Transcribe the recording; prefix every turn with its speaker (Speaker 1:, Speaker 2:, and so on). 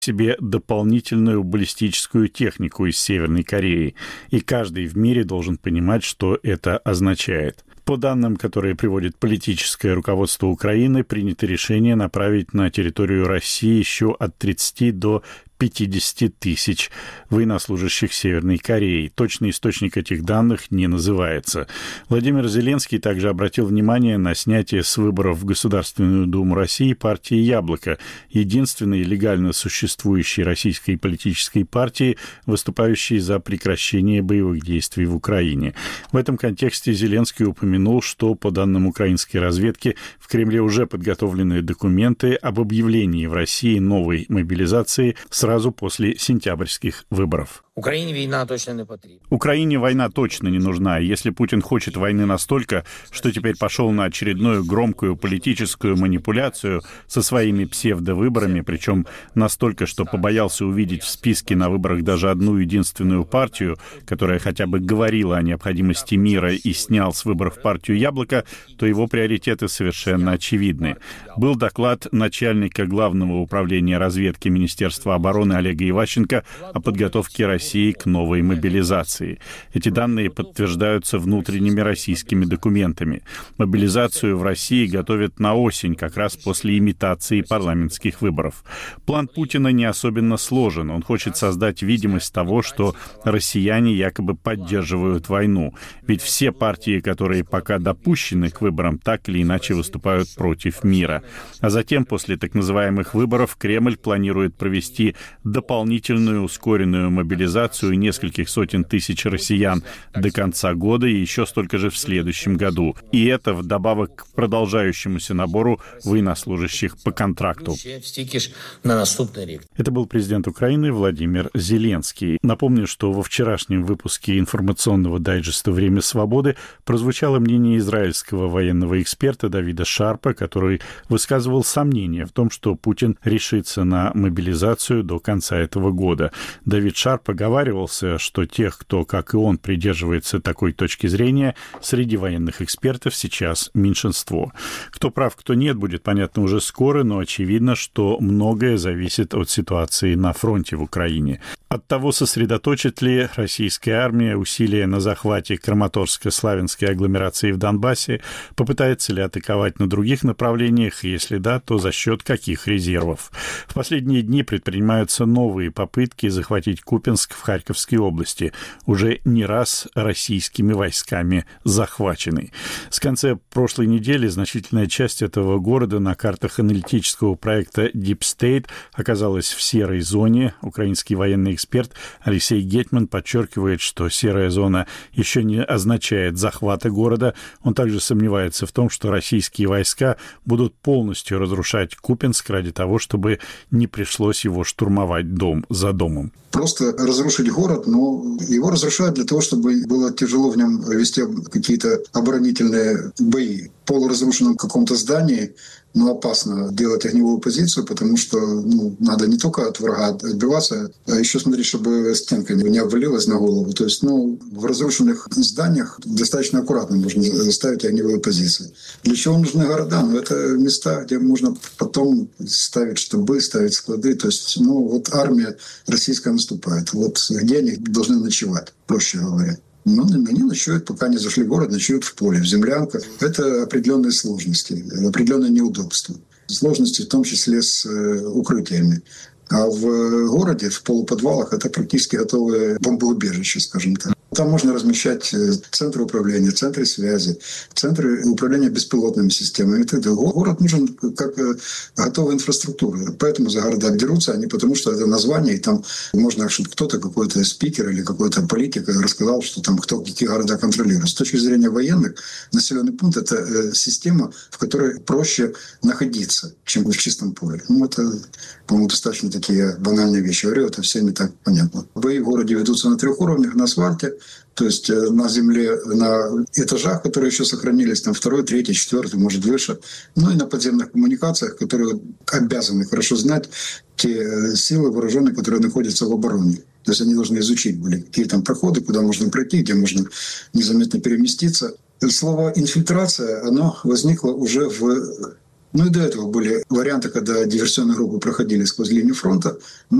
Speaker 1: себе дополнительную баллистическую технику из Северной Кореи, и каждый в мире должен понимать, что это означает. По данным, которые приводит политическое руководство Украины, принято решение направить на территорию России еще от 30 до 50 тысяч военнослужащих Северной Кореи. Точный источник этих данных не называется. Владимир Зеленский также обратил внимание на снятие с выборов в Государственную Думу России партии «Яблоко», единственной легально существующей российской политической партии, выступающей за прекращение боевых действий в Украине. В этом контексте Зеленский упомянул, что, по данным украинской разведки, в Кремле уже подготовлены документы об объявлении в России новой мобилизации сразу после сентябрьских выборов.
Speaker 2: Украине война точно не потребна.
Speaker 1: Украине война точно не нужна. Если Путин хочет войны настолько, что теперь пошел на очередную громкую политическую манипуляцию со своими псевдовыборами, причем настолько, что побоялся увидеть в списке на выборах даже одну единственную партию, которая хотя бы говорила о необходимости мира, и снял с выборов партию «Яблоко», то его приоритеты совершенно очевидны. Был доклад начальника Главного управления разведки Министерства обороны Олега Иващенко о подготовке России к новой мобилизации. Эти данные подтверждаются внутренними российскими документами. Мобилизацию в России готовят на осень, как раз после имитации парламентских выборов. План Путина не особенно сложен. Он хочет создать видимость того, что россияне якобы поддерживают войну. Ведь все партии, которые пока допущены к выборам, так или иначе выступают против мира. А затем, после так называемых выборов, Кремль планирует провести дополнительную ускоренную мобилизацию нескольких сотен тысяч россиян до конца года и еще столько же в следующем году. И это вдобавок к продолжающемуся набору военнослужащих по контракту. Это был президент Украины Владимир Зеленский. Напомню, что во вчерашнем выпуске информационного дайджеста «Время свободы» прозвучало мнение израильского военного эксперта Давида Шарпа, который высказывал сомнения в том, что Путин решится на мобилизацию до конца этого года. Давид Шарп оговаривался, что тех, кто, как и он, придерживается такой точки зрения, среди военных экспертов сейчас меньшинство. Кто прав, кто нет, будет понятно уже скоро, но очевидно, что многое зависит от ситуации на фронте в Украине. От того, сосредоточит ли российская армия усилия на захвате Краматорско-Славянской агломерации в Донбассе, попытается ли атаковать на других направлениях, и если да, то за счет каких резервов. В последние дни предпринимаются новые попытки захватить Купянск в Харьковской области, уже не раз российскими войсками захваченный. С конца прошлой недели значительная часть этого города на картах аналитического проекта Deep State оказалась в серой зоне. Украинский военный эксперт Алексей Гетман подчеркивает, что серая зона еще не означает захвата города. Он также сомневается в том, что российские войска будут полностью разрушать Купянск ради того, чтобы не пришлось его штурмовать дом за домом.
Speaker 3: Просто разрушить город, но его разрушают для того, чтобы было тяжело в нем вести какие-то оборонительные бои. В полуразрушенном каком-то здании, но опасно делать огневую позицию, потому что надо не только от врага отбиваться, а еще смотреть, чтобы стенка не обвалилась на голову. То есть, в разрушенных зданиях достаточно аккуратно можно ставить огневые позиции. Для чего нужны города? Это места, где можно потом ставить штабы, ставить склады. То есть, армия российская наступает. Где они должны ночевать, проще говоря. Они ночуют, пока не зашли в город, ночуют в поле, в землянках. Это определенные сложности, определенные неудобства. Сложности в том числе с укрытиями. А в городе, в полуподвалах, это практически готовые бомбоубежища, скажем так. Там можно размещать центры управления, центры связи, центры управления беспилотными системами и так далее. Город нужен как готовая инфраструктура. Поэтому за города дерутся, а не потому, что это название, и там можно, чтобы кто-то, какой-то спикер или какой-то политик рассказал, что там кто какие города контролирует. С точки зрения военных, населенный пункт — это система, в которой проще находиться, чем в чистом поле. Это, по-моему, достаточно такие банальные вещи. Говорю, это всем не так понятно. Бои в городе ведутся на 3 уровнях: на асфальте, то есть на земле, на этажах, которые еще сохранились, там 2, 3, 4, может, выше, и на подземных коммуникациях, которые обязаны хорошо знать те силы вооруженные, которые находятся в обороне. То есть они должны изучить какие там проходы, куда можно пройти, где можно незаметно переместиться. Слово «инфильтрация», оно возникло уже в Ну и до этого были варианты, когда диверсионные группы проходили сквозь линию фронта.